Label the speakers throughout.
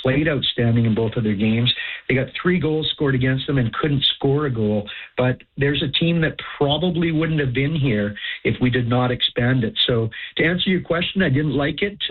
Speaker 1: played outstanding in both of their games. They got 3 goals scored against them and couldn't score a goal. But there's a team that probably wouldn't have been here if we did not expand it. So to answer your question, I didn't like it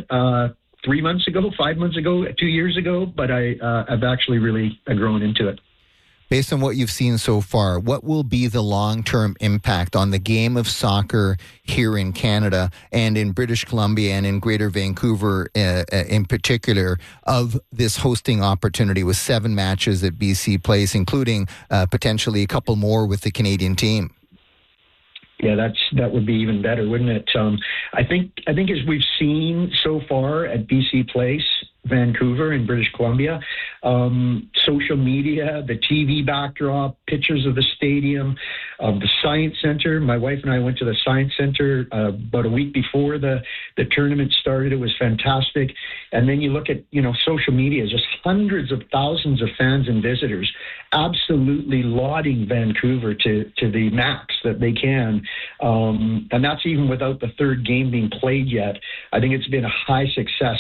Speaker 1: 3 months ago, 5 months ago, 2 years ago, but I've actually really grown into it.
Speaker 2: Based on what you've seen so far, what will be the long-term impact on the game of soccer here in Canada and in British Columbia and in Greater Vancouver in particular of this hosting opportunity with 7 matches at BC Place, including potentially a couple more with the Canadian team?
Speaker 1: Yeah, that would be even better, wouldn't it? I think as we've seen so far at BC Place, Vancouver and British Columbia, social media, the TV backdrop, pictures of the stadium, the Science Center. My wife and I went to the Science Center about a week before the tournament started. It was fantastic. And then you look at, social media, just hundreds of thousands of fans and visitors absolutely lauding Vancouver to the max that they can. And that's even without the third game being played yet. I think it's been a high success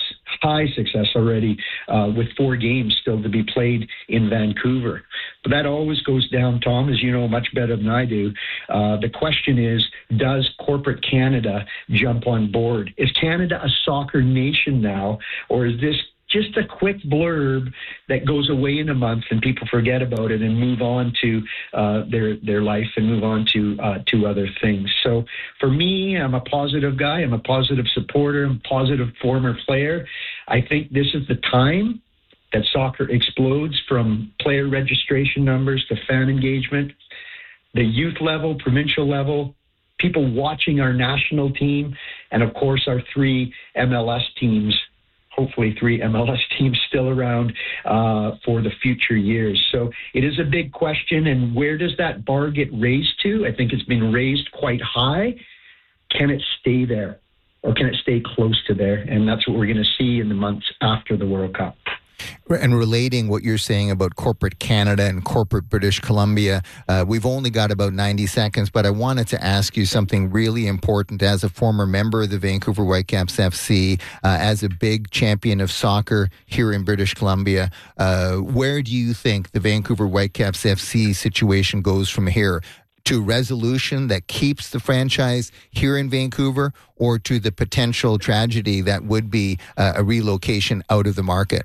Speaker 1: already with 4 games still to be played in Vancouver. But that always goes down, Tom, as you know much better than I do. The question is, does corporate Canada jump on board? Is Canada a soccer nation now, or is this just a quick blurb that goes away in a month and people forget about it and move on to their life and move on to other things? So for me, I'm a positive guy. I'm a positive supporter. I'm a positive former player. I think this is the time that soccer explodes, from player registration numbers to fan engagement, the youth level, provincial level, people watching our national team, and of course our 3 MLS teams. Hopefully 3 MLS teams still around for the future years. So it is a big question. And where does that bar get raised to? I think it's been raised quite high. Can it stay there, or can it stay close to there? And that's what we're going to see in the months after the World Cup.
Speaker 2: And relating what you're saying about corporate Canada and corporate British Columbia, we've only got about 90 seconds, but I wanted to ask you something really important as a former member of the Vancouver Whitecaps FC, as a big champion of soccer here in British Columbia. Where do you think the Vancouver Whitecaps FC situation goes from here? To resolution that keeps the franchise here in Vancouver, or to the potential tragedy that would be a relocation out of the market?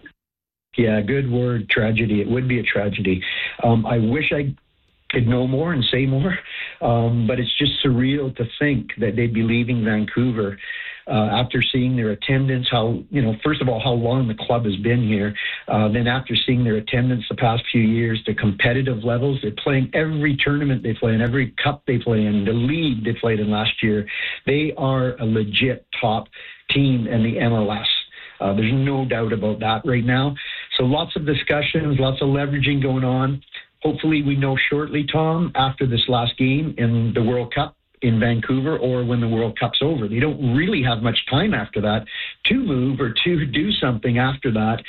Speaker 1: Yeah, good word, tragedy. It would be a tragedy. I wish I could know more and say more, but it's just surreal to think that they'd be leaving Vancouver after seeing their attendance, first of all, how long the club has been here. Then after seeing their attendance the past few years, the competitive levels, they're playing every tournament they play in, every cup they play in, the league they played in last year. They are a legit top team in the MLS. There's no doubt about that right now. So lots of discussions, lots of leveraging going on. Hopefully we know shortly, Tom, after this last game in the World Cup in Vancouver, or when the World Cup's over. They don't really have much time after that to move or to do something after that.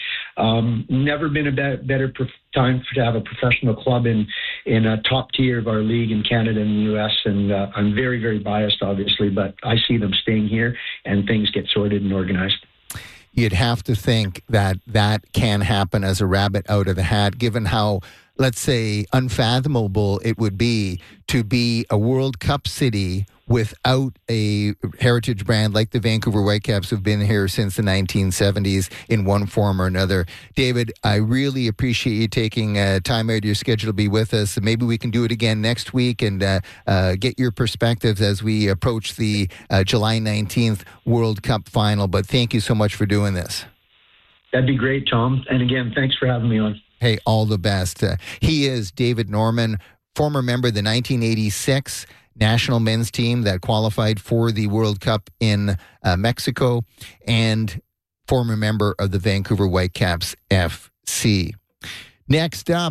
Speaker 1: Never been a better time to have a professional club in a top tier of our league in Canada and the US. And I'm very, very biased, obviously, but I see them staying here and things get sorted and organized.
Speaker 2: You'd have to think that can happen as a rabbit out of the hat, given how, let's say, unfathomable it would be to be a World Cup city without a heritage brand like the Vancouver Whitecaps, who've been here since the 1970s in one form or another. David, I really appreciate you taking time out of your schedule to be with us. Maybe we can do it again next week and get your perspectives as we approach the July 19th World Cup final. But thank you so much for doing this.
Speaker 1: That'd be great, Tom. And again, thanks for having me on.
Speaker 2: Hey, all the best. He is David Norman, former member of the 1986 national men's team that qualified for the World Cup in Mexico, and former member of the Vancouver Whitecaps FC. Next up,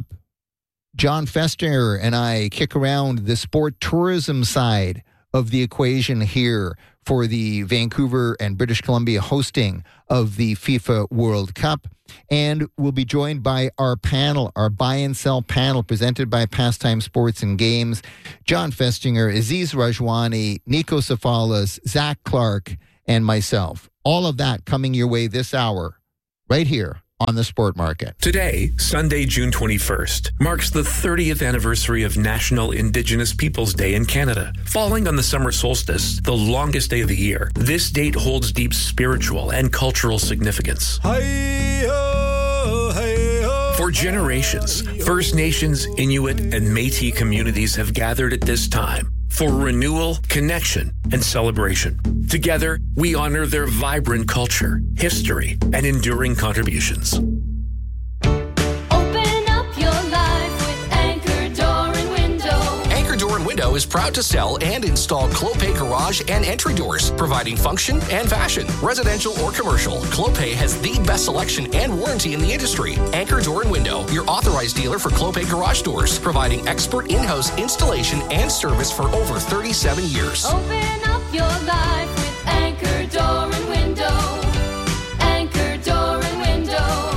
Speaker 2: John Festinger and I kick around the sport tourism side of the equation here for the Vancouver and British Columbia hosting of the FIFA World Cup. And we'll be joined by our panel, our buy and sell panel presented by Pastime Sports and Games. John Festinger, Aziz Rajwani, Nico Safalas, Zach Clark, and myself. All of that coming your way this hour, right here on the Sport Market.
Speaker 3: Today, Sunday, June 21st, marks the 30th anniversary of National Indigenous Peoples Day in Canada. Falling on the summer solstice, the longest day of the year, this date holds deep spiritual and cultural significance. For generations, First Nations, Inuit, and Métis communities have gathered at this time for renewal, connection, and celebration. Together, we honor their vibrant culture, history, and enduring contributions.
Speaker 4: Open up your life with Anchor Door and Window.
Speaker 5: Anchor Door and Window is proud to sell and install Clopay garage and entry doors, providing function and fashion. Residential or commercial, Clopay has the best selection and warranty in the industry. Anchor Door and Window, your authorized dealer for Clopay garage doors, providing expert in-house installation and service for over 37 years.
Speaker 4: Open up your life with Anchor Door and Window. Anchor Door and Window.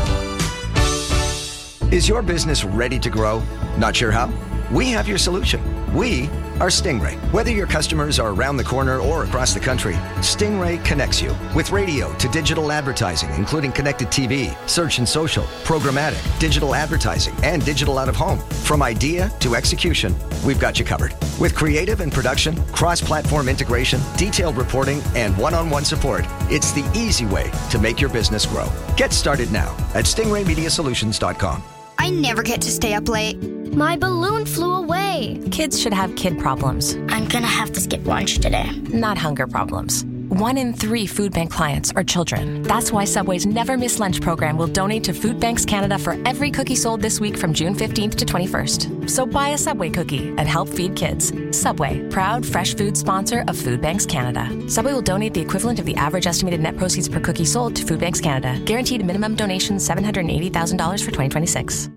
Speaker 6: Is your business ready to grow? Not sure how? We have your solution. We are Stingray. Whether your customers are around the corner or across the country, Stingray connects you with radio to digital advertising, including connected TV, search and social, programmatic, digital advertising, and digital out of home. From idea to execution, we've got you covered. With creative and production, cross-platform integration, detailed reporting, and one-on-one support, it's the easy way to make your business grow. Get started now at stingraymediasolutions.com.
Speaker 7: I never get to stay up late. My balloon flew away.
Speaker 8: Kids should have kid problems.
Speaker 7: I'm gonna have to skip lunch today.
Speaker 8: Not hunger problems. 1 in 3 food bank clients are children. That's why Subway's Never Miss Lunch program will donate to Food Banks Canada for every cookie sold this week from June 15th to 21st. So buy a Subway cookie and help feed kids. Subway, proud fresh food sponsor of Food Banks Canada. Subway will donate the equivalent of the average estimated net proceeds per cookie sold to Food Banks Canada. Guaranteed minimum donation $780,000 for 2026.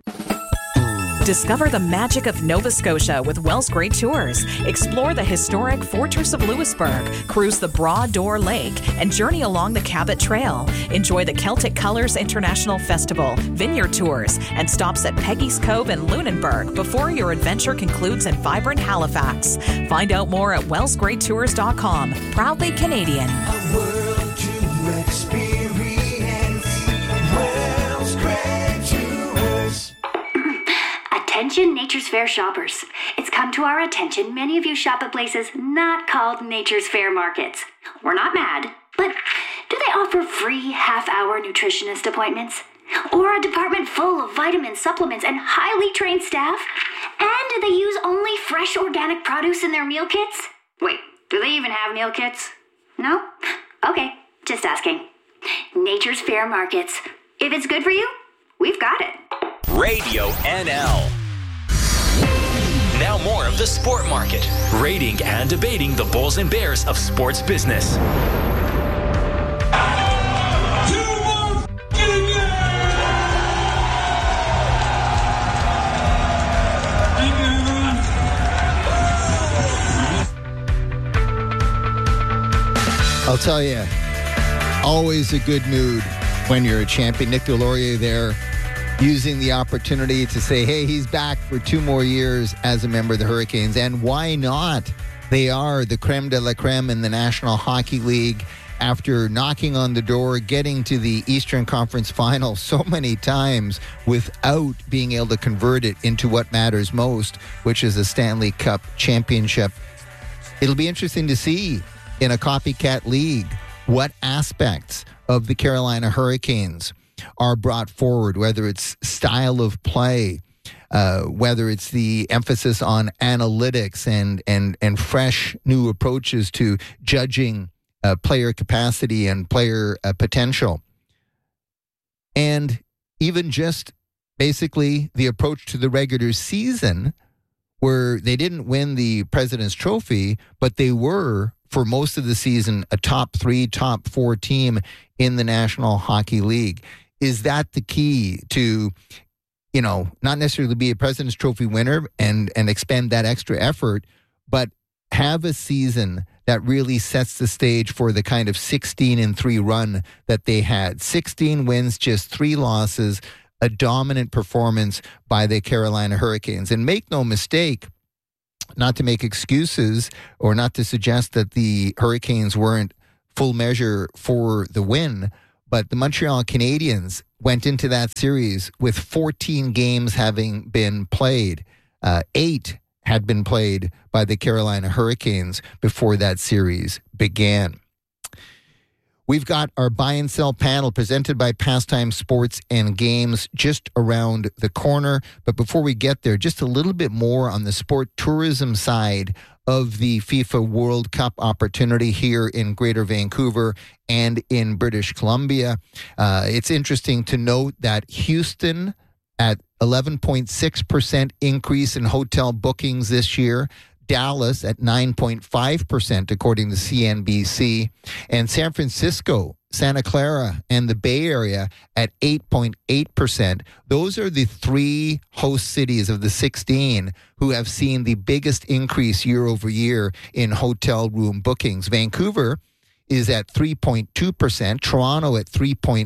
Speaker 9: Discover the magic of Nova Scotia with Wells Great Tours. Explore the historic Fortress of Louisbourg, cruise the Broad Door Lake, and journey along the Cabot Trail. Enjoy the Celtic Colors International Festival, vineyard tours, and stops at Peggy's Cove and Lunenburg before your adventure concludes in vibrant Halifax. Find out more at wellsgreattours.com. Proudly Canadian.
Speaker 10: A world to experience. Wells Great Tours.
Speaker 11: Attention Nature's Fair shoppers. It's come to our attention many of you shop at places not called Nature's Fair markets. We're not mad, but do they offer free half-hour nutritionist appointments? Or a department full of vitamins, supplements, and highly trained staff? And do they use only fresh organic produce in their meal kits? Wait, do they even have meal kits? No? Okay, just asking. Nature's Fair markets. If it's good for you, we've got it.
Speaker 5: Radio NL. Now more of the Sport Market, rating and debating the Bulls and Bears of sports business.
Speaker 2: I'll tell you, always a good mood when you're a champion. Nick Deslauriers there, using the opportunity to say, hey, he's back for 2 more years as a member of the Hurricanes. And why not? They are the creme de la creme in the National Hockey League after knocking on the door, getting to the Eastern Conference Final so many times without being able to convert it into what matters most, which is a Stanley Cup championship. It'll be interesting to see in a copycat league what aspects of the Carolina Hurricanes are brought forward, whether it's style of play, whether it's the emphasis on analytics and fresh new approaches to judging player capacity and player potential. And even just basically the approach to the regular season, where they didn't win the President's Trophy, but they were, for most of the season, a top 3, top 4 team in the National Hockey League. Is that the key to, not necessarily be a President's Trophy winner and expend that extra effort, but have a season that really sets the stage for the kind of 16-3 run that they had? 16 wins, just 3 losses, a dominant performance by the Carolina Hurricanes. And make no mistake, not to make excuses or not to suggest that the Hurricanes weren't full measure for the win, but the Montreal Canadiens went into that series with 14 games having been played. 8 had been played by the Carolina Hurricanes before that series began. We've got our buy and sell panel presented by Pastime Sports and Games just around the corner. But before we get there, just a little bit more on the sport tourism side of the FIFA World Cup opportunity here in Greater Vancouver and in British Columbia. It's interesting to note that Houston at 11.6% increase in hotel bookings this year. Dallas at 9.5%, according to CNBC, and San Francisco, Santa Clara, and the Bay Area at 8.8%. Those are the 3 host cities of the 16 who have seen the biggest increase year over year in hotel room bookings. Vancouver is at 3.2%, Toronto at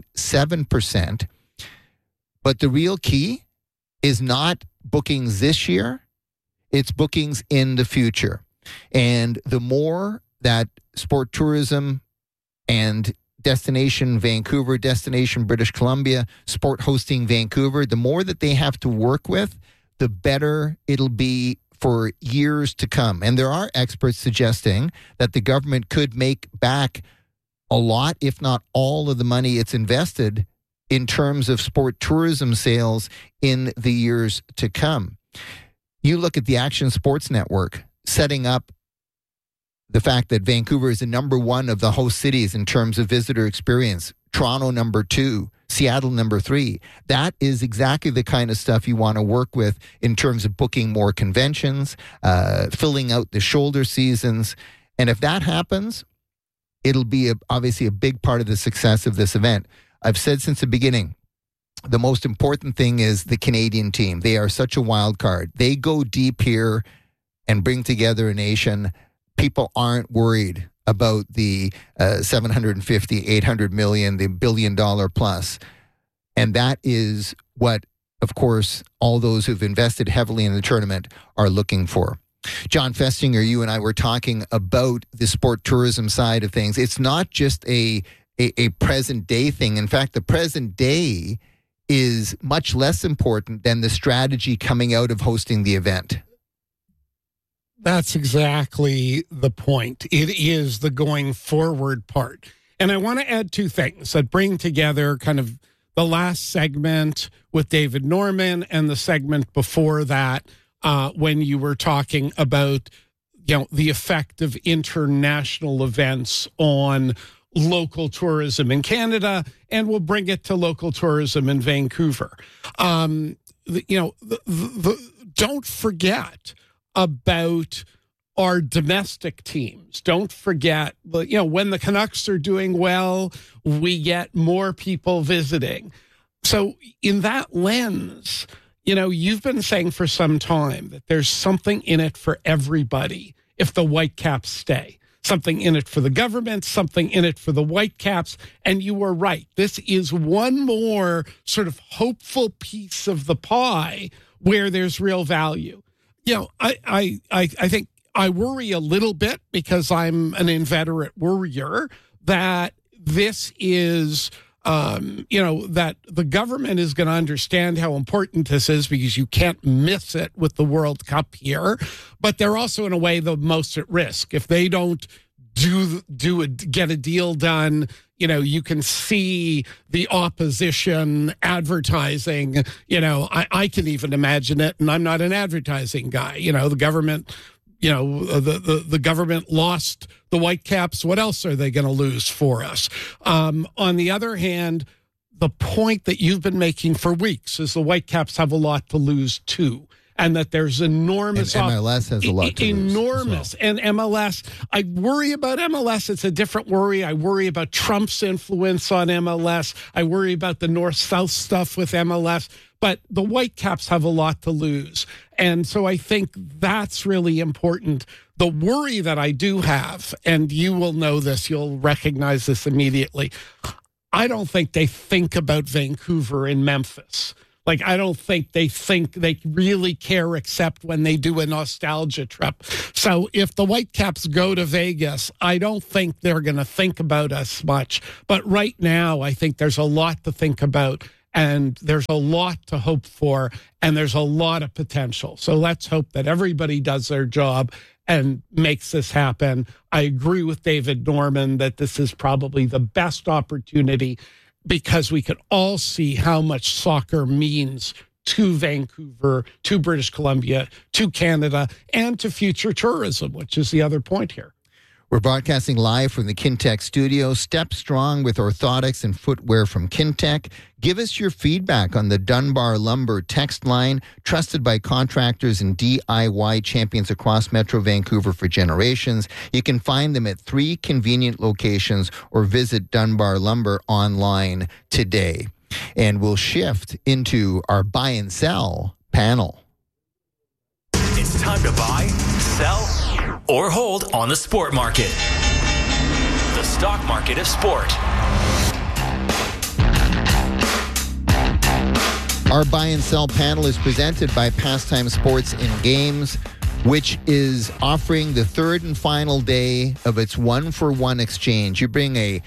Speaker 2: 3.7%. But the real key is not bookings this year. It's bookings in the future. And the more that sport tourism and Destination Vancouver, Destination British Columbia, Sport Hosting Vancouver, the more that they have to work with, the better it'll be for years to come. And there are experts suggesting that the government could make back a lot, if not all, of the money it's invested in terms of sport tourism sales in the years to come. You look at the Action Sports Network setting up the fact that Vancouver is the number 1 of the host cities in terms of visitor experience, Toronto number 2, Seattle number 3. That is exactly the kind of stuff you want to work with in terms of booking more conventions, filling out the shoulder seasons. And if that happens, it'll be obviously a big part of the success of this event. I've said since the beginning, the most important thing is the Canadian team. They are such a wild card. They go deep here and bring together a nation. People aren't worried about the 750, 800 million, the $1 billion plus. And that is what, of course, all those who've invested heavily in the tournament are looking for. John Festinger, you and I were talking about the sport tourism side of things. It's not just a present day thing. In fact, the present day is much less important than the strategy coming out of hosting the event.
Speaker 12: That's exactly the point. It is the going forward part. And I want to add 2 things that bring together kind of the last segment with David Norman and the segment before that when you were talking about, the effect of international events on local tourism in Canada, and we'll bring it to local tourism in Vancouver. Don't forget about our domestic teams. Don't forget, when the Canucks are doing well, we get more people visiting. So in that lens, you've been saying for some time that there's something in it for everybody if the Whitecaps stay. Something in it for the government, something in it for the Whitecaps. And you were right. This is one more sort of hopeful piece of the pie where there's real value. I think I worry a little bit because I'm an inveterate worrier that this is, that the government is going to understand how important this is because you can't miss it with the World Cup here. But they're also, in a way, the most at risk. If they don't get a deal done, you can see the opposition advertising. I can even imagine it, and I'm not an advertising guy. The government, the government lost the Whitecaps. What else are they going to lose for us? On the other hand, the point that you've been making for weeks is the Whitecaps have a lot to lose too. And that there's enormous...
Speaker 2: And MLS has a lot to lose.
Speaker 12: Enormous. Well. And MLS, I worry about MLS. It's a different worry. I worry about Trump's influence on MLS. I worry about the North-South stuff with MLS. But the Whitecaps have a lot to lose. And so I think that's really important. The worry that I do have, and you will know this, you'll recognize this immediately, I don't think they think about Vancouver and Memphis. Like, I don't think they really care except when they do a nostalgia trip. So if the Whitecaps go to Vegas, I don't think they're going to think about us much. But right now, I think there's a lot to think about, and there's a lot to hope for, and there's a lot of potential. So let's hope that everybody does their job and makes this happen. I agree with David Norman that this is probably the best opportunity, because we could all see how much soccer means to Vancouver, to British Columbia, to Canada, and to future tourism, which is the other point here.
Speaker 2: We're broadcasting live from the Kintec studio. Step strong with orthotics and footwear from Kintec. Give us your feedback on the Dunbar Lumber text line, trusted by contractors and DIY champions across Metro Vancouver for generations. You can find them at 3 convenient locations or visit Dunbar Lumber online today. And we'll shift into our buy and sell panel.
Speaker 13: It's time to buy, sell, or hold on the sport market. The stock market of sport.
Speaker 2: Our buy and sell panel is presented by Pastime Sports and Games, which is offering the third and final day of its 1-for-1 exchange. You bring a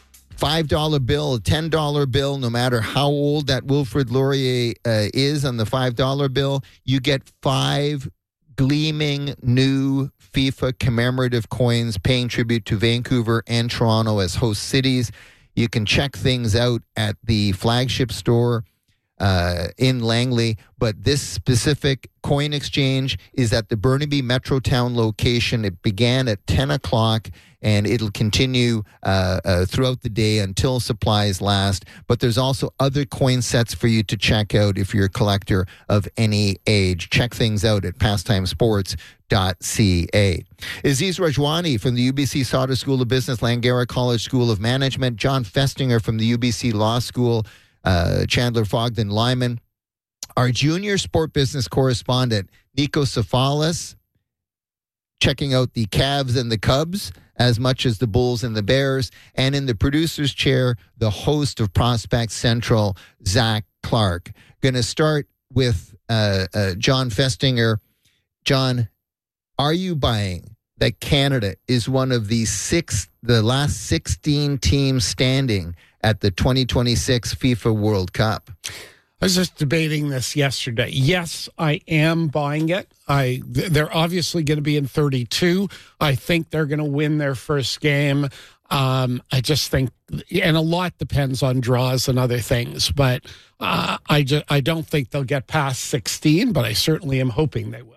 Speaker 2: $5 bill, a $10 bill, no matter how old that Wilfrid Laurier is on the $5 bill, you get 5 gleaming new FIFA commemorative coins paying tribute to Vancouver and Toronto as host cities. You can check things out at the flagship store in Langley, but this specific coin exchange is at the Burnaby Metrotown location. It began at 10 o'clock and it'll continue throughout the day until supplies last. But there's also other coin sets for you to check out if you're a collector of any age. Check things out at pastimesports.ca. Aziz Rajwani from the UBC Sauder School of Business, Langara College School of Management, John Festinger from the UBC Law School, Chandler Fogden Lyman, our junior sport business correspondent, Nico Cefalis, checking out the Cavs and the Cubs as much as the Bulls and the Bears, and in the producer's chair, the host of Prospect Central, Zach Clark. Going to start with John Festinger. John, are you buying that Canada is one of the last 16 teams standing at the 2026 FIFA World Cup?
Speaker 12: I was just debating this yesterday. Yes, I am buying it. They're obviously going to be in 32. I think they're going to win their first game. I just think, and a lot depends on draws and other things, but I don't think they'll get past 16, but I certainly am hoping they will.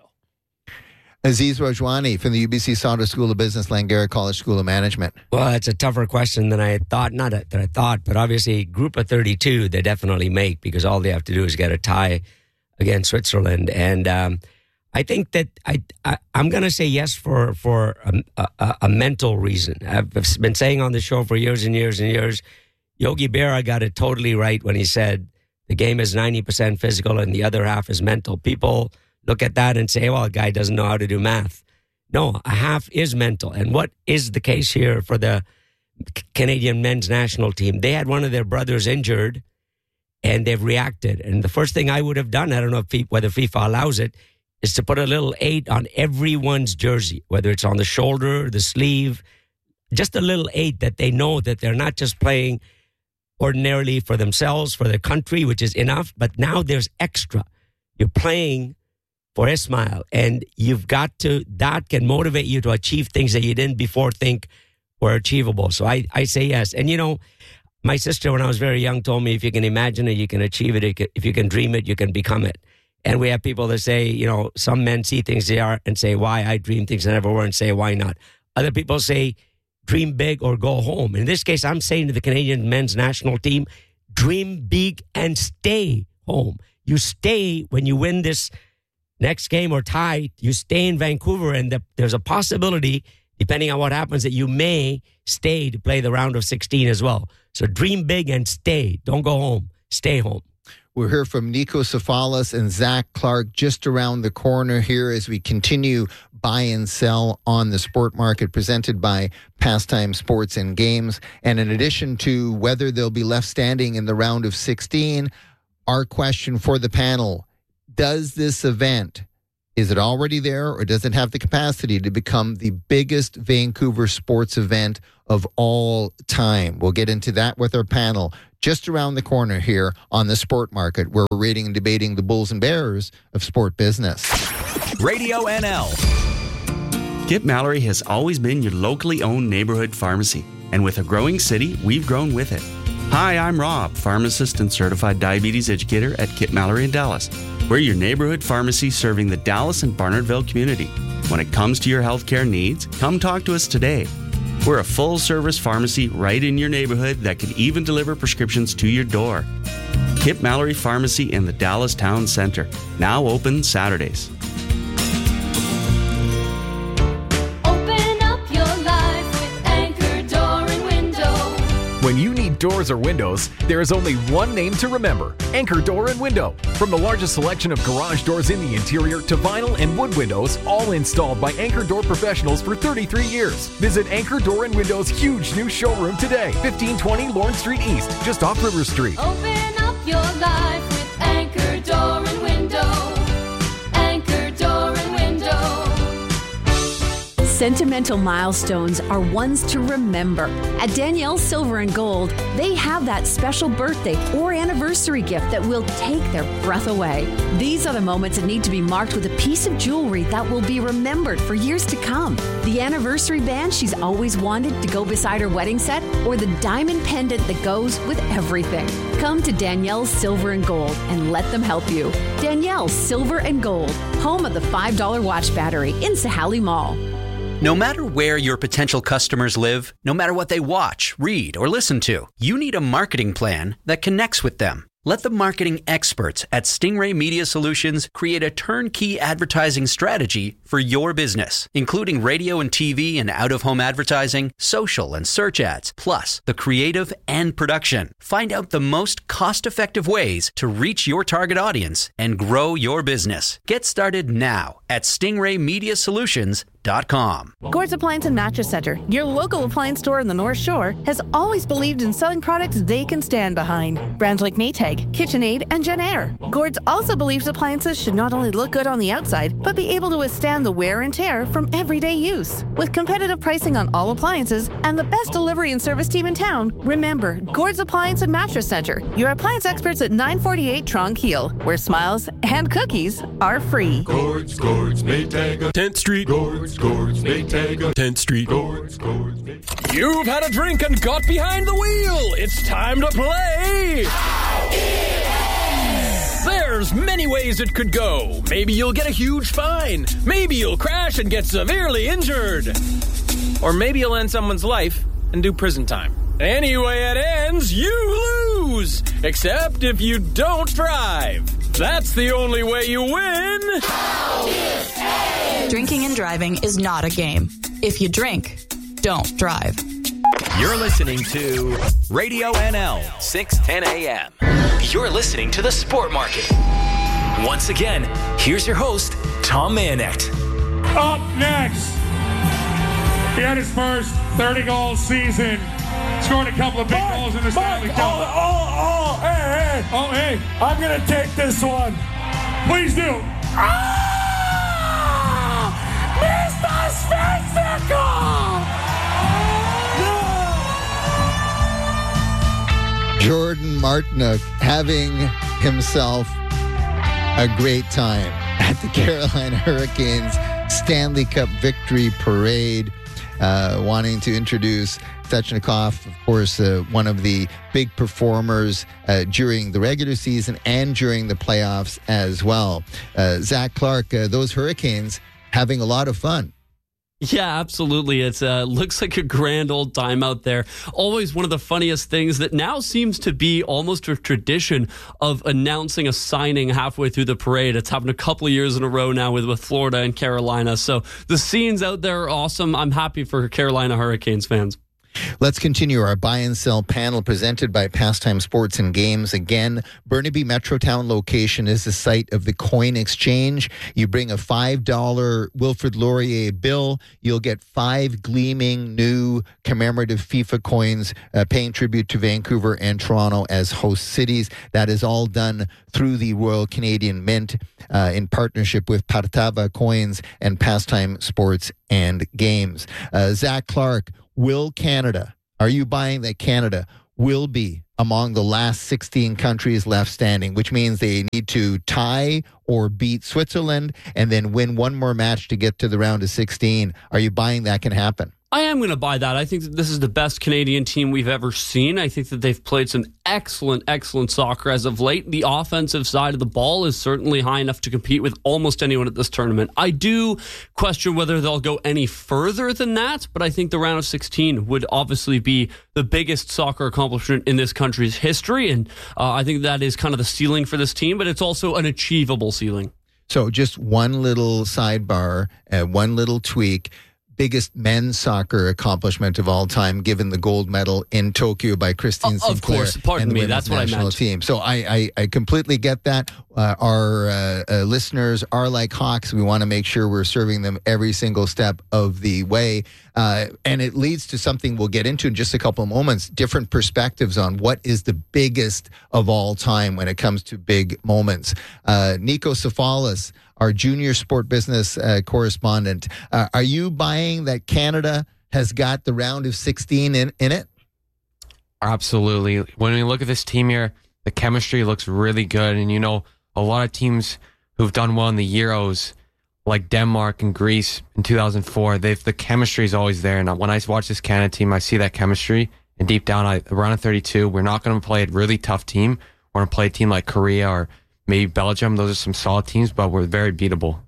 Speaker 2: Aziz Rajwani from the UBC Sauder School of Business, Langara College School of Management.
Speaker 14: Well, it's a tougher question than I thought. Not that I thought, but obviously group of 32, they definitely make, because all they have to do is get a tie against Switzerland. And I think that I'm going to say yes for a mental reason. I've been saying on the show for years and years and years, Yogi Berra got it totally right when he said the game is 90% physical and the other half is mental. People look at that and say, well, a guy doesn't know how to do math. No, a half is mental. And what is the case here for the Canadian men's national team? They had one of their brothers injured and they've reacted. And the first thing I would have done, I don't know whether FIFA allows it, is to put a little 8 on everyone's jersey, whether it's on the shoulder, the sleeve, just a little 8 that they know that they're not just playing ordinarily for themselves, for their country, which is enough, but now there's extra. You're playing for Ismail, and you've got to, that can motivate you to achieve things that you didn't before think were achievable. So I say yes. And you know, my sister, when I was very young, told me if you can imagine it, you can achieve it. If you can dream it, you can become it. And we have people that say, you know, some men see things they are and say, why? I dream things that never were, and say, why not? Other people say, dream big or go home. In this case, I'm saying to the Canadian men's national team, dream big and stay home. You stay when you win this next game or tie, you stay in Vancouver, and there's a possibility, depending on what happens, that you may stay to play the round of 16 as well. So dream big and stay. Don't go home. Stay home.
Speaker 2: We'll hear from Nico Cefalis and Zach Clark just around the corner here as we continue buy and sell on the sport market, presented by Pastime Sports and Games. And in addition to whether they'll be left standing in the round of 16, our question for the panel, does this event, is it already there or does it have the capacity to become the biggest Vancouver sports event of all time? We'll get into that with our panel just around the corner here on the Sport Market, where we're reading and debating the bulls and bears of sport business.
Speaker 15: Radio NL. Kip Mallory has always been your locally owned neighborhood pharmacy. And with a growing city, we've grown with it. Hi, I'm Rob, pharmacist and certified diabetes educator at Kip Mallory in Dallas. We're your neighborhood pharmacy serving the Dallas and Barnardville community. When it comes to your healthcare needs, come talk to us today. We're a full-service pharmacy right in your neighborhood that can even deliver prescriptions to your door. Kip Mallory Pharmacy in the Dallas Town Center, now open Saturdays.
Speaker 4: Open up your life with Anchor Door and Window.
Speaker 16: When you need doors or windows, there is only one name to remember: Anchor Door and Window. From the largest selection of garage doors in the interior to vinyl and wood windows, all installed by Anchor Door professionals for 33 years. Visit Anchor Door and Window's huge new showroom today, 1520 Lawrence Street East, just off River Street.
Speaker 4: Open up your life with Anchor Door and Window. Anchor Door and Window.
Speaker 17: Sentimental milestones are ones to remember. At Danielle's Silver and Gold, they have that special birthday or anniversary gift that will take their breath away. These are the moments that need to be marked with a piece of jewelry that will be remembered for years to come. The anniversary band she's always wanted to go beside her wedding set, or the diamond pendant that goes with everything. Come to Danielle's Silver and Gold and let them help you. Danielle's Silver and Gold, home of the $5 watch battery in Sahali Mall.
Speaker 18: No matter where your potential customers live, no matter what they watch, read, or listen to, you need a marketing plan that connects with them. Let the marketing experts at Stingray Media Solutions create a turnkey advertising strategy for your business, including radio and TV and out-of-home advertising, social and search ads, plus the creative and production. Find out the most cost-effective ways to reach your target audience and grow your business. Get started now at StingrayMediaSolutions.com.
Speaker 19: Gord's Appliance and Mattress Center, your local appliance store in the North Shore, has always believed in selling products they can stand behind. Brands like Maytag, KitchenAid, and Genair. Gord's also believes appliances should not only look good on the outside, but be able to withstand the wear and tear from everyday use. With competitive pricing on all appliances and the best delivery and service team in town, remember, Gord's Appliance and Mattress Center, your appliance experts at 948 Tronc Heel, where smiles and cookies are free.
Speaker 10: Gord's Maytag, 10th Street. Gord's Maytag, 10th Street. Gord's Maytag.
Speaker 20: You've had a drink and got behind the wheel. It's time to play. There's many ways it could go. Maybe you'll get a huge fine. Maybe you'll crash and get severely injured. Or maybe you'll end someone's life and do prison time. Anyway it ends, you lose. Except if you don't drive. That's the only way you win.
Speaker 21: Drinking and driving is not a game. If you drink, don't drive.
Speaker 13: You're listening to Radio NL, 610 a.m. You're listening to The Sport Market. Once again, here's your host, Tom Mayonet.
Speaker 22: Up next, he had his first 30-goal season. Scored a couple of big goals in the Stanley Cup. Hey. I'm going to take this one. Please do. Mr. Spectacle!
Speaker 2: Jordan Martinook having himself a great time at the Carolina Hurricanes Stanley Cup Victory Parade, wanting to introduce Svechnikov, of course, one of the big performers during the regular season and during the playoffs as well. Zach Clark, those Hurricanes having a lot of fun.
Speaker 23: Yeah, absolutely. It looks like a grand old time out there. Always one of the funniest things that now seems to be almost a tradition of announcing a signing halfway through the parade. It's happened a couple of years in a row now with Florida and Carolina. So the scenes out there are awesome. I'm happy for Carolina Hurricanes fans.
Speaker 2: Let's continue our buy and sell panel presented by Pastime Sports and Games. Again, Burnaby Metrotown location is the site of the coin exchange. You bring a $5 Wilfrid Laurier bill, you'll get 5 gleaming new commemorative FIFA coins paying tribute to Vancouver and Toronto as host cities. That is all done through the Royal Canadian Mint in partnership with Partava Coins and Pastime Sports and Games. Zach Clark, will Canada, are you buying that Canada will be among the last 16 countries left standing, which means they need to tie or beat Switzerland and then win one more match to get to the round of 16? Are you buying that can happen?
Speaker 23: I am going to buy that. I think that this is the best Canadian team we've ever seen. I think that they've played some excellent soccer as of late. The offensive side of the ball is certainly high enough to compete with almost anyone at this tournament. I do question whether they'll go any further than that, but I think the round of 16 would obviously be the biggest soccer accomplishment in this country's history, and I think that is kind of the ceiling for this team, but it's also an achievable ceiling.
Speaker 2: So just one little sidebar, one little tweak. Biggest men's soccer accomplishment of all time, given the gold medal in Tokyo by Christine Sinclair.
Speaker 23: Of course, pardon me, that's what I meant.
Speaker 2: Team. So I completely get that. Our listeners are like hawks. We want to make sure we're serving them every single step of the way. And it leads to something we'll get into in just a couple of moments, different perspectives on what is the biggest of all time when it comes to big moments. Nico Safalis, our junior sport business correspondent. Are you buying that Canada has got the round of 16 in it?
Speaker 1: Absolutely. When we look at this team here, the chemistry looks really good. And, you know, a lot of teams who've done well in the Euros, like Denmark and Greece in 2004, the chemistry is always there. And when I watch this Canada team, I see that chemistry. And deep down, around 32, we're not going to play a really tough team. We're going to play a team like Korea or maybe Belgium. Those are some solid teams, but we're very beatable.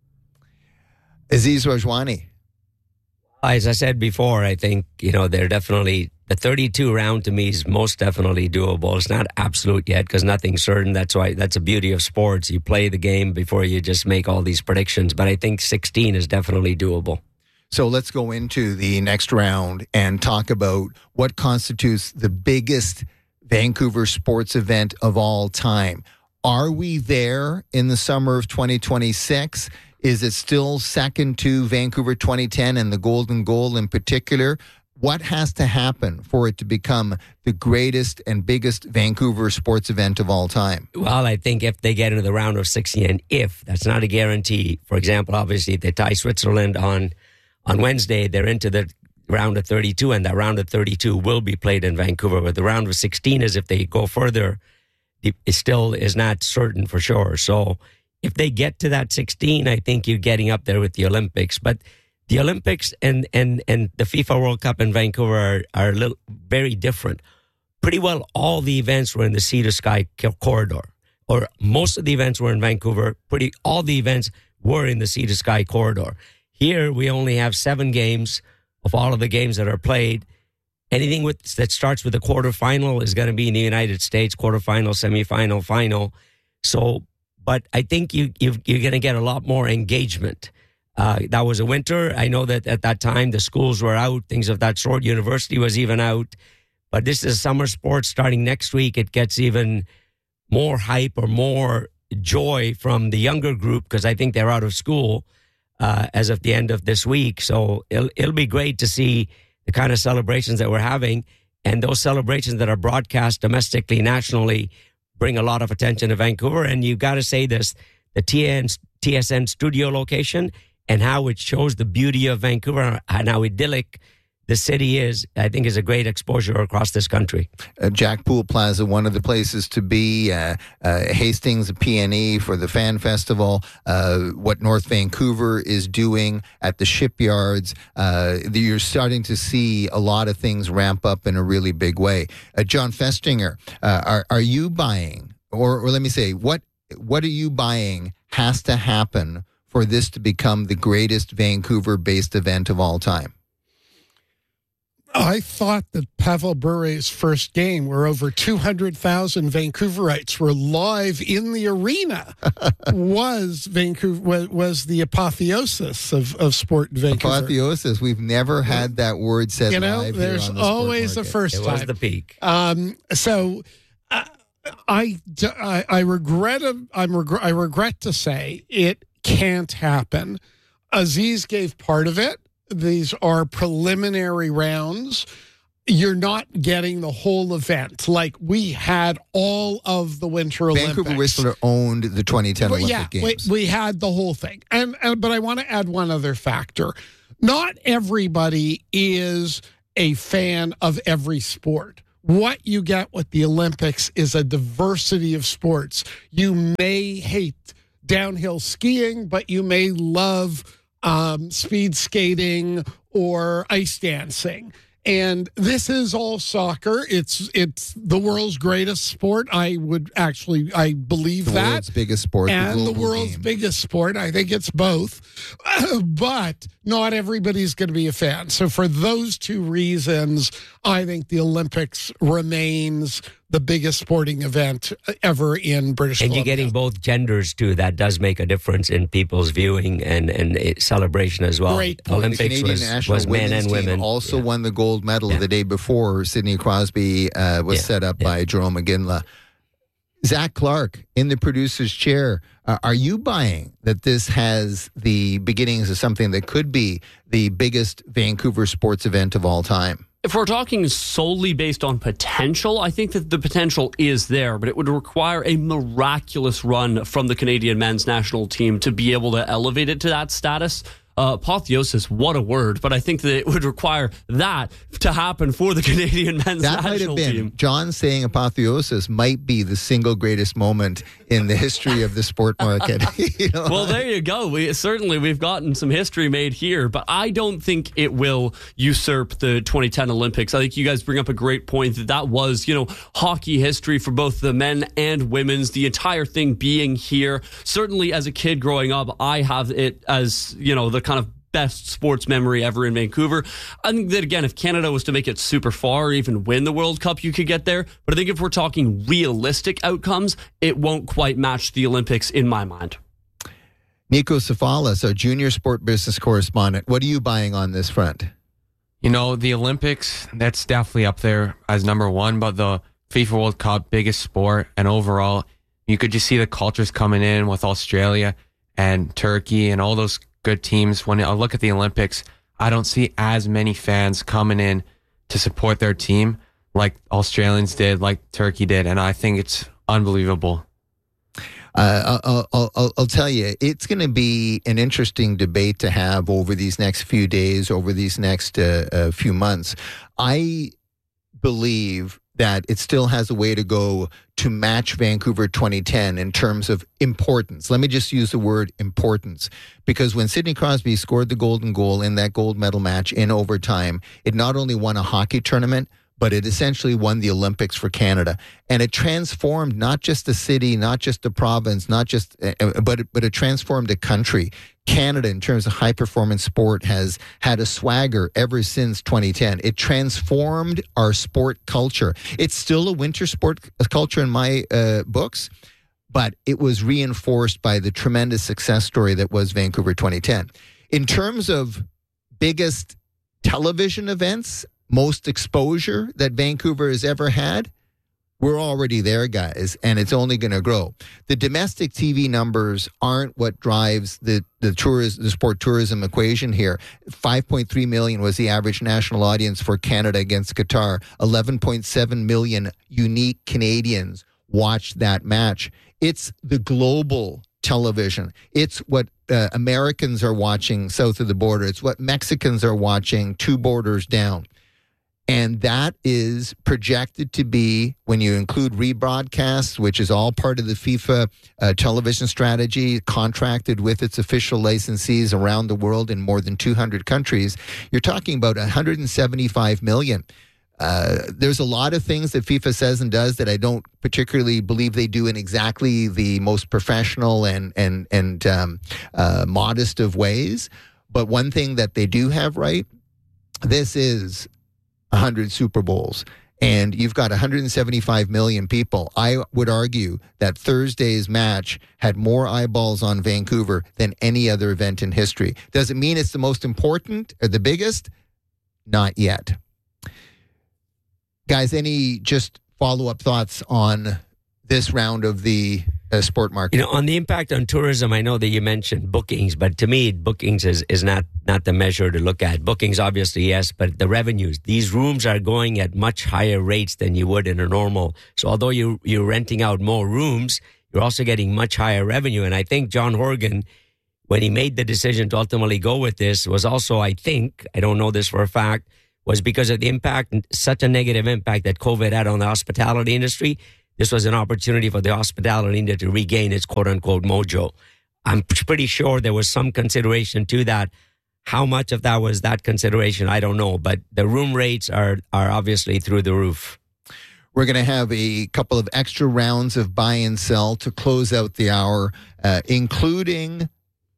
Speaker 2: Aziz Rajwani.
Speaker 14: As I said before, I think, you know, they're definitely, the 32 round to me is most definitely doable. It's not absolute yet because nothing's certain. That's why, that's the beauty of sports. You play the game before you just make all these predictions. But I think 16 is definitely doable.
Speaker 2: So let's go into the next round and talk about what constitutes the biggest Vancouver sports event of all time. Are we there in the summer of 2026? Is it still second to Vancouver 2010 and the Golden Goal in particular? What has to happen for it to become the greatest and biggest Vancouver sports event of all time?
Speaker 14: Well, I think if they get into the round of 16, and if, that's not a guarantee. For example, obviously, if they tie Switzerland on Wednesday, they're into the round of 32, and that round of 32 will be played in Vancouver. But the round of 16 is if they go further, it still is not certain for sure. So if they get to that 16, I think you're getting up there with the Olympics. But the Olympics and the FIFA World Cup in Vancouver are very different. Pretty well all the events were in the Sea to Sky corridor, or most of the events were in Vancouver. All the events were in the Sea to Sky corridor. Here we only have 7 games of all of the games that are played. Anything that starts with a quarterfinal is going to be in the United States, quarterfinal, semifinal, final. So, but I think you're going to get a lot more engagement. That was a winter. I know that at that time the schools were out, things of that sort. University was even out. But this is summer sports starting next week. It gets even more hype or more joy from the younger group because I think they're out of school as of the end of this week. So it'll be great to see the kind of celebrations that we're having, and those celebrations that are broadcast domestically, nationally, bring a lot of attention to Vancouver. And you've got to say this, the TSN studio location and how it shows the beauty of Vancouver and how idyllic the city is, I think is a great exposure across this country.
Speaker 2: Jack Pool Plaza, one of the places to be. Hastings, PNE for the Fan Festival. What North Vancouver is doing at the shipyards. You're starting to see a lot of things ramp up in a really big way. John Festinger, are you buying, or let me say, what are you buying has to happen for this to become the greatest Vancouver-based event of all time?
Speaker 12: I thought that Pavel Bure's first game, where over 200,000 Vancouverites were live in the arena, was the apotheosis of sport in Vancouver.
Speaker 2: Apotheosis. We've never had that word said live.
Speaker 12: There's always a first time.
Speaker 14: It was the peak.
Speaker 12: So I regret to say it can't happen. Aziz gave part of it. These are preliminary rounds. You're not getting the whole event. Like, we had all of the Winter Olympics.
Speaker 2: Vancouver Whistler owned the 2010 Olympic Games.
Speaker 12: We had the whole thing. But I want to add one other factor. Not everybody is a fan of every sport. What you get with the Olympics is a diversity of sports. You may hate downhill skiing, but you may love speed skating or ice dancing. And this is all soccer. It's the world's greatest sport. I believe that.
Speaker 2: The world's biggest sport.
Speaker 12: And the world's biggest sport. I think it's both. But not everybody's going to be a fan. So for those two reasons, I think the Olympics remains the biggest sporting event ever in British Columbia.
Speaker 14: And you're getting both genders, too. That does make a difference in people's viewing and celebration as well.
Speaker 12: Great point.
Speaker 14: Olympics
Speaker 2: the Canadian National
Speaker 14: was men
Speaker 2: Women's
Speaker 14: and women.
Speaker 2: Team also won the gold medal the day before. Sidney Crosby was set up by Jerome McGinley. Zach Clark in the producer's chair. Are you buying that this has the beginnings of something that could be the biggest Vancouver sports event of all time?
Speaker 23: If we're talking solely based on potential, I think that the potential is there, but it would require a miraculous run from the Canadian men's national team to be able to elevate it to that status. Apotheosis, what a word, but I think that it would require that to happen for the Canadian men's
Speaker 2: that
Speaker 23: national
Speaker 2: might have been,
Speaker 23: team.
Speaker 2: John saying apotheosis might be the single greatest moment in the history of the sport market.
Speaker 23: Well, there you go. We've gotten some history made here, but I don't think it will usurp the 2010 Olympics. I think you guys bring up a great point that was, hockey history for both the men and women's, the entire thing being here. Certainly as a kid growing up, I have it as, the kind of best sports memory ever in Vancouver. I think that, again, if Canada was to make it super far or even win the World Cup, you could get there. But I think if we're talking realistic outcomes, it won't quite match the Olympics in my mind.
Speaker 2: Nico Safalas, our junior sport business correspondent. What are you buying on this front?
Speaker 1: The Olympics, that's definitely up there as number one, but the FIFA World Cup, biggest sport, and overall, you could just see the cultures coming in with Australia and Turkey and all those good teams. When I look at the Olympics, I don't see as many fans coming in to support their team like Australians did, like Turkey did, and I think it's unbelievable.
Speaker 2: I'll tell you, it's going to be an interesting debate to have over these next few days, over these next few months. I believe that it still has a way to go to match Vancouver 2010 in terms of importance. Let me just use the word importance, because when Sidney Crosby scored the golden goal in that gold medal match in overtime, it not only won a hockey tournament, but it essentially won the Olympics for Canada. And it transformed not just the city, not just the province, but it transformed a country. Canada, in terms of high-performance sport, has had a swagger ever since 2010. It transformed our sport culture. It's still a winter sport culture in my books, but it was reinforced by the tremendous success story that was Vancouver 2010. In terms of biggest television events, most exposure that Vancouver has ever had, we're already there, guys, and it's only going to grow. The domestic TV numbers aren't what drives the sport tourism equation here. 5.3 million was the average national audience for Canada against Qatar. 11.7 million unique Canadians watched that match. It's the global television. It's what Americans are watching south of the border. It's what Mexicans are watching 2 borders down. And that is projected to be, when you include rebroadcasts, which is all part of the FIFA television strategy, contracted with its official licensees around the world in more than 200 countries, you're talking about 175 million. There's a lot of things that FIFA says and does that I don't particularly believe they do in exactly the most professional and modest of ways. But one thing that they do have right, this is 100 Super Bowls, and you've got 175 million people. I would argue that Thursday's match had more eyeballs on Vancouver than any other event in history. Does it mean it's the most important or the biggest? Not yet. Guys, any just follow-up thoughts on this round of the sport market?
Speaker 14: On the impact on tourism, I know that you mentioned bookings, but to me, bookings is not the measure to look at. Bookings, obviously, yes, but the revenues. These rooms are going at much higher rates than you would in a normal. So although you're renting out more rooms, you're also getting much higher revenue. And I think John Horgan, when he made the decision to ultimately go with this, was also, I don't know this for a fact, was because of the impact, such a negative impact that COVID had on the hospitality industry. This was an opportunity for the hospitality industry to regain its quote-unquote mojo. I'm pretty sure there was some consideration to that. How much of that was that consideration, I don't know. But the room rates are obviously through the roof.
Speaker 2: We're going to have a couple of extra rounds of buy and sell to close out the hour, including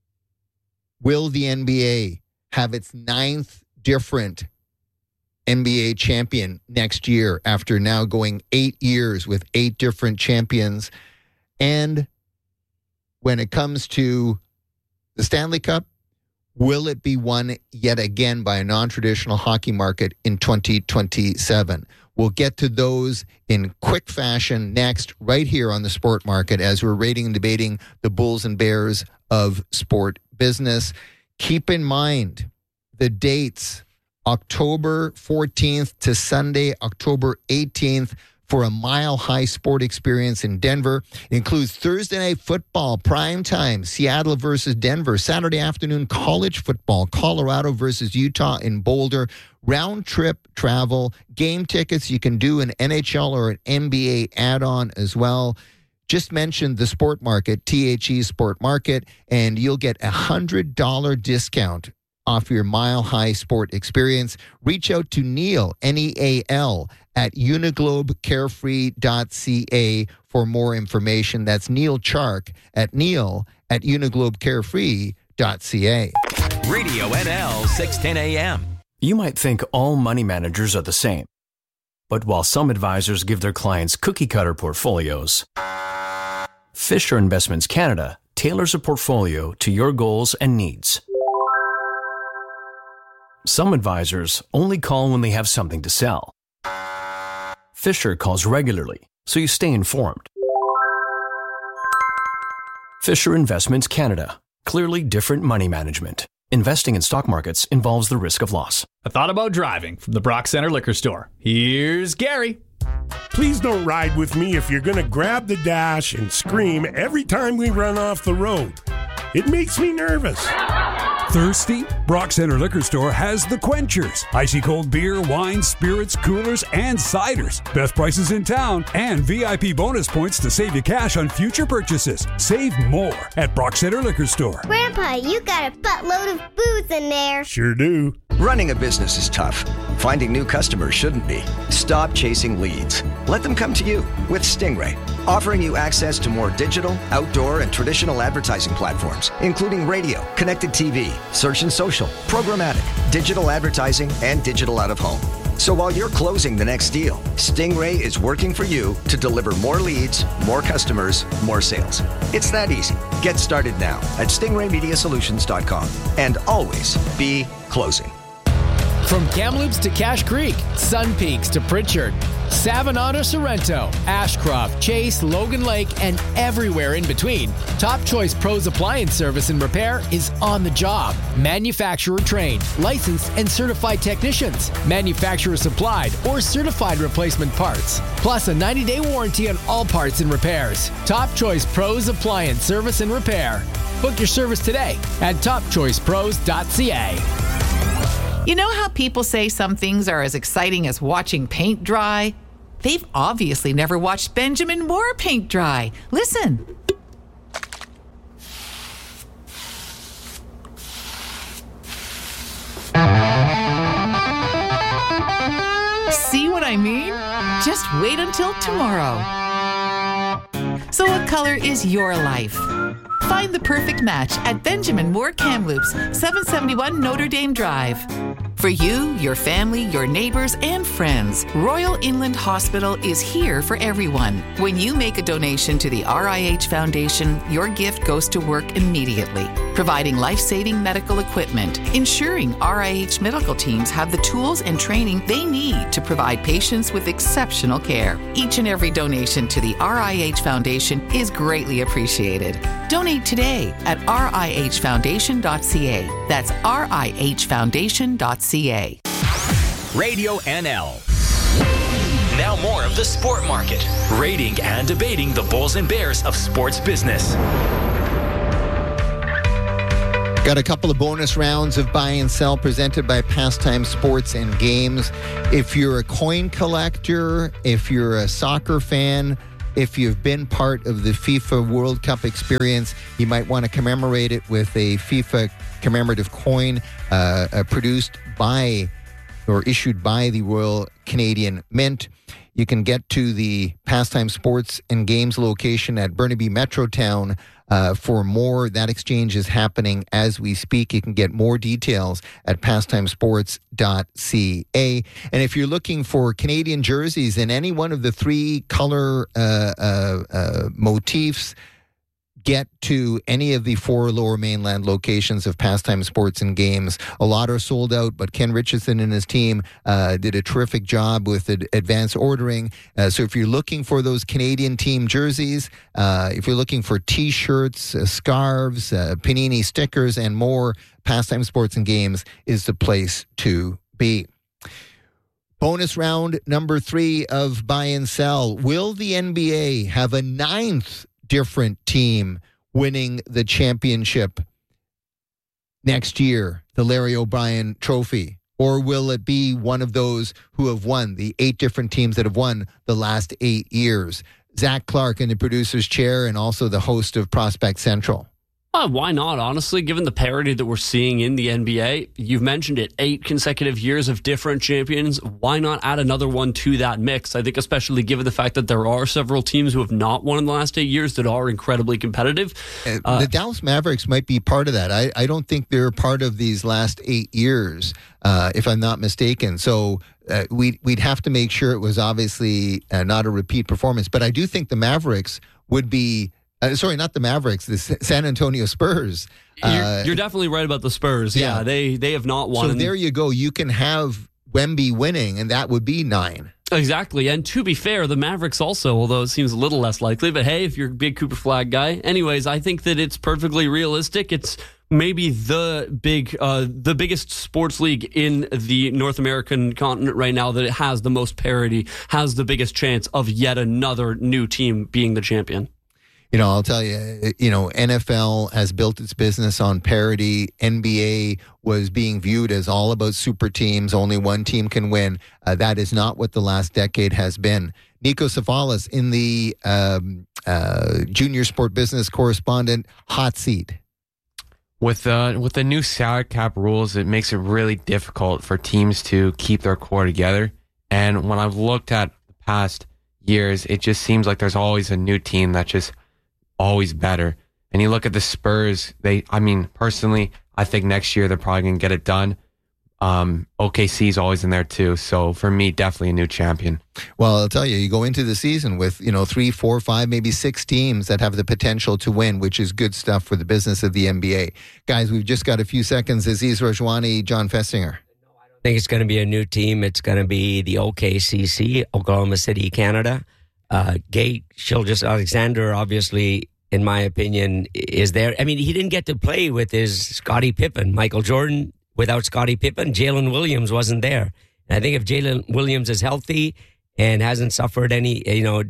Speaker 2: will the NBA have its 9th different NBA champion next year after now going 8 years with 8 different champions. And when it comes to the Stanley Cup, will it be won yet again by a non-traditional hockey market in 2027? We'll get to those in quick fashion next, right here on the Sport Market, as we're rating and debating the Bulls and Bears of sport business. Keep in mind the dates: October 14th to Sunday, October 18th, for a Mile High Sport experience in Denver. It includes Thursday night football, prime time, Seattle versus Denver. Saturday afternoon, college football, Colorado versus Utah in Boulder. Round trip travel, game tickets. You can do an NHL or an NBA add-on as well. Just mention the Sport Market, THE Sport Market, and you'll get a $100 discount off your Mile High Sport experience. Reach out to Neil, Neal, at uniglobecarefree.ca for more information. That's Neil Chark at uniglobecarefree.ca.
Speaker 13: Radio NL 610 AM.
Speaker 16: You might think all money managers are the same. But while some advisors give their clients cookie-cutter portfolios, Fisher Investments Canada tailors a portfolio to your goals and needs. Some advisors only call when they have something to sell. Fisher calls regularly, so you stay informed. Fisher Investments Canada. Clearly different money management. Investing in stock markets involves the risk of loss.
Speaker 3: I thought about driving from the Brock Center Liquor Store. Here's Gary.
Speaker 22: Please don't ride with me if you're going to grab the dash and scream every time we run off the road. It makes me nervous.
Speaker 6: Thirsty? Brock Center Liquor Store has the Quenchers. Icy cold beer, wine, spirits, coolers, and ciders. Best prices in town and VIP bonus points to save you cash on future purchases. Save more at Brock Center Liquor Store.
Speaker 7: Grandpa, you got a buttload of booze in there.
Speaker 22: Sure do.
Speaker 24: Running a business is tough. Finding new customers shouldn't be. Stop chasing leads. Let them come to you with Stingray, offering you access to more digital, outdoor, and traditional advertising platforms, including radio, connected TV, search and social, programmatic, digital advertising, and digital out-of-home. So while you're closing the next deal, Stingray is working for you to deliver more leads, more customers, more sales. It's that easy. Get started now at stingraymediasolutions.com and always be closing.
Speaker 25: From Kamloops to Cache Creek, Sun Peaks to Pritchard, Savannah to Sorrento, Ashcroft, Chase, Logan Lake, and everywhere in between, Top Choice Pros Appliance Service and Repair is on the job. Manufacturer trained, licensed, and certified technicians, manufacturer supplied or certified replacement parts, plus a 90-day warranty on all parts and repairs. Top Choice Pros Appliance Service and Repair. Book your service today at topchoicepros.ca.
Speaker 26: You know how people say some things are as exciting as watching paint dry? They've obviously never watched Benjamin Moore paint dry. Listen. See what I mean? Just wait until tomorrow. So what color is your life? Find the perfect match at Benjamin Moore Kamloops, 771 Notre Dame Drive. For you, your family, your neighbors, and friends, Royal Inland Hospital is here for everyone. When you make a donation to the RIH Foundation, your gift goes to work immediately, providing life-saving medical equipment, ensuring RIH medical teams have the tools and training they need to provide patients with exceptional care. Each and every donation to the RIH Foundation is greatly appreciated. Donate today at rihfoundation.ca. That's rihfoundation.ca.
Speaker 13: Radio NL. Now more of the Sport Market, rating and debating the Bulls and Bears of sports business.
Speaker 2: Got a couple of bonus rounds of buy and sell presented by Pastime Sports and Games. If you're a coin collector, if you're a soccer fan, if you've been part of the FIFA World Cup experience, you might want to commemorate it with a FIFA commemorative coin produced by or issued by the Royal Canadian Mint. You can get to the Pastime Sports and Games location at Burnaby Metrotown for more. That exchange is happening as we speak. You can get more details at pastimesports.ca. And if you're looking for Canadian jerseys in any one of the three color motifs, get to any of the four Lower Mainland locations of Pastime Sports and Games. A lot are sold out, but Ken Richardson and his team did a terrific job with advance ordering. So if you're looking for those Canadian team jerseys, if you're looking for T-shirts, scarves, Panini stickers, and more, Pastime Sports and Games is the place to be. Bonus round number 3 of buy and sell. Will the NBA have a 9th different team winning the championship next year, the Larry O'Brien Trophy? Or will it be one of those who have won, the 8 different teams that have won the last 8 years? Zach Clark in the producer's chair and also the host of Prospect Central.
Speaker 23: Why not, honestly, given the parity that we're seeing in the NBA? You've mentioned it, 8 consecutive years of different champions. Why not add another one to that mix? I think especially given the fact that there are several teams who have not won in the last 8 years that are incredibly competitive.
Speaker 2: The Dallas Mavericks might be part of that. I don't think they're part of these last 8 years, if I'm not mistaken. So we'd have to make sure it was obviously not a repeat performance. But I do think the Mavericks would be... sorry, not the Mavericks, the San Antonio Spurs.
Speaker 23: You're definitely right about the Spurs. Yeah, they have not won.
Speaker 2: So there you go. You can have Wemby winning, and that would be 9.
Speaker 23: Exactly. And to be fair, the Mavericks also, although it seems a little less likely, but hey, if you're a big Cooper Flag guy. Anyways, I think that it's perfectly realistic. It's maybe the biggest sports league in the North American continent right now that it has the most parity, has the biggest chance of yet another new team being the champion.
Speaker 2: You know, I'll tell you, NFL has built its business on parity. NBA was being viewed as all about super teams. Only one team can win. That is not what the last decade has been. Nico Safalis in the junior sport business correspondent hot seat.
Speaker 1: With the new salary cap rules, it makes it really difficult for teams to keep their core together. And when I've looked at the past years, it just seems like there's always a new team that just always better. And you look at the Spurs, personally, I think next year they're probably going to get it done. OKC is always in there too. So for me, definitely a new champion.
Speaker 2: Well, I'll tell you, you go into the season with, 3, 4, 5, maybe 6 teams that have the potential to win, which is good stuff for the business of the NBA. Guys, we've just got a few seconds. Aziz Rajwani, John Festinger.
Speaker 14: I think it's going to be a new team. It's going to be the OKCC, Oklahoma City, Canada. Gilgeous-Alexander, obviously, in my opinion, is there. I mean, he didn't get to play with his Scottie Pippen. Michael Jordan, without Scottie Pippen, Jalen Williams wasn't there. And I think if Jalen Williams is healthy and hasn't suffered any,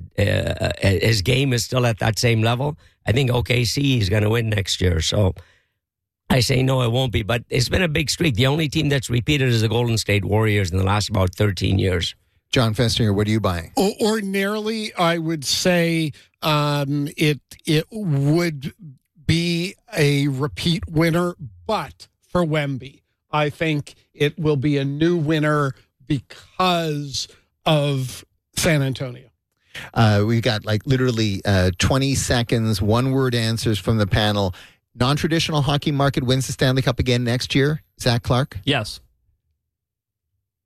Speaker 14: his game is still at that same level, I think OKC is going to win next year. So I say no, it won't be. But it's been a big streak. The only team that's repeated is the Golden State Warriors in the last about 13 years.
Speaker 2: John Festinger, what are you buying?
Speaker 12: Ordinarily, I would say it would be a repeat winner, but for Wemby, I think it will be a new winner because of San Antonio.
Speaker 2: We've got literally 20 seconds, one-word answers from the panel. Non-traditional hockey market wins the Stanley Cup again next year. Zach Clark?
Speaker 23: Yes.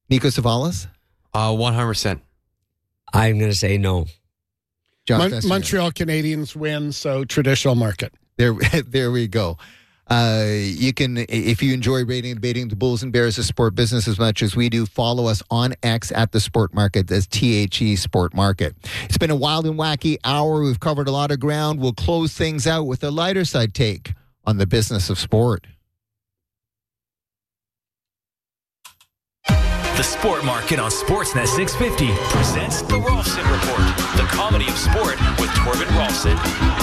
Speaker 2: Nico Savalas?
Speaker 1: 100%.
Speaker 14: I'm going to say no.
Speaker 12: Montreal Canadiens win, so traditional market.
Speaker 2: There we go. You can, if you enjoy rating and debating the Bulls and Bears of sport business as much as we do, follow us on X at the Sport Market as THE Sport Market. It's been a wild and wacky hour. We've covered a lot of ground. We'll close things out with a lighter side take on the business of sport.
Speaker 13: The Sport Market on Sportsnet 650 presents The Rolfson Report, the comedy of sport with Torben Rolfson.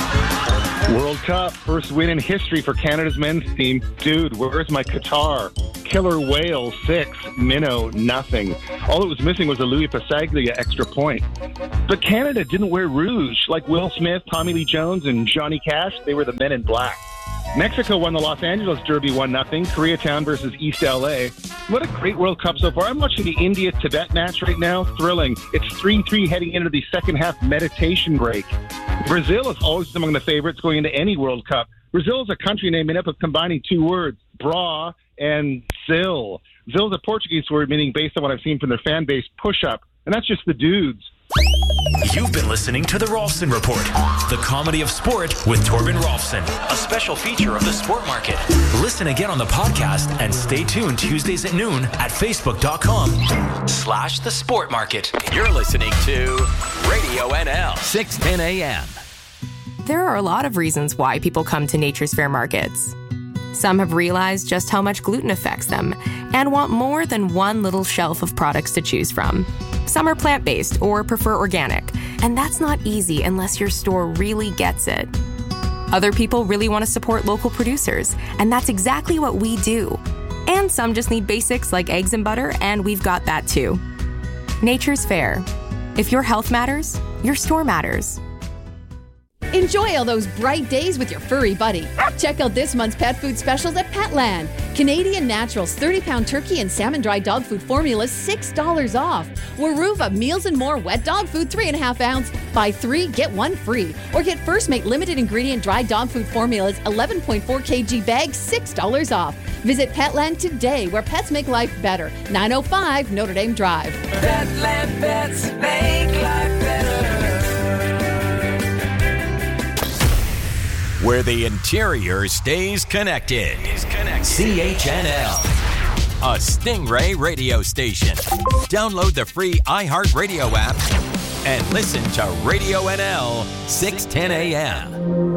Speaker 4: World Cup, first win in history for Canada's men's team. Dude, where's my Qatar? Killer whale, 6. Minnow, nothing. All that was missing was a Louis Pasaglia extra point. But Canada didn't wear rouge like Will Smith, Tommy Lee Jones, and Johnny Cash. They were the men in black. Mexico won the Los Angeles Derby 1-0. Koreatown versus East LA. What a great World Cup so far. I'm watching the India-Tibet match right now. Thrilling. It's 3-3 heading into the second half meditation break. Brazil is always among the favorites going into any World Cup. Brazil is a country name made up of combining two words, bra and zil. Zil is a Portuguese word meaning, based on what I've seen from their fan base, push-up. And that's just the dudes.
Speaker 13: You've been listening to The Rolfson Report, the comedy of sport with Torben Rolfson, a special feature of The Sport Market. Listen again on the podcast and stay tuned Tuesdays at noon at facebook.com/The Sport Market. You're listening to Radio NL 610 AM.
Speaker 5: There are a lot of reasons why people come to Nature's Fair markets. Some have realized just how much gluten affects them and want more than one little shelf of products to choose from. Some are plant-based or prefer organic, and that's not easy unless your store really gets it. Other people really want to support local producers, and that's exactly what we do. And some just need basics like eggs and butter, and we've got that too. Nature's Fair. If your health matters, your store matters.
Speaker 17: Enjoy all those bright days with your furry buddy. Check out this month's pet food specials at Petland. Canadian Naturals 30-pound turkey and salmon dry dog food formulas $6 off. Waruva Meals and More wet dog food 3.5 ounce. Buy 3, get 1 free. Or get First Mate limited ingredient dry dog food formulas 11.4 kg bag $6 off. Visit Petland today, where pets make life better. 905 Notre Dame Drive.
Speaker 8: Petland pets make life better.
Speaker 13: Where the interior stays connected. CHNL, a Stingray radio station. Download the free iHeartRadio app and listen to Radio NL 610 AM.